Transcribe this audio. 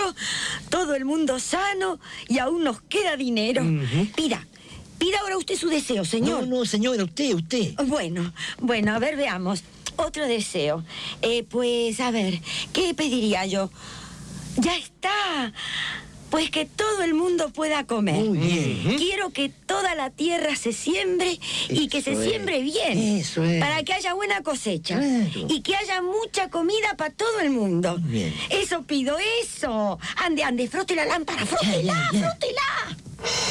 todo el mundo sano y aún nos queda dinero. Pida ahora usted su deseo, señor. No, señora, usted. Bueno, a ver, veamos. Otro deseo. Pues, a ver, ¿qué pediría yo? Ya está. Pues que todo el mundo pueda comer. Muy bien. Quiero que toda la tierra se siembre y que se siembre bien. Eso es. Para que haya buena cosecha. Claro. Y que haya mucha comida para todo el mundo. Bien. Eso pido, eso. Ande, frote la lámpara, frótela.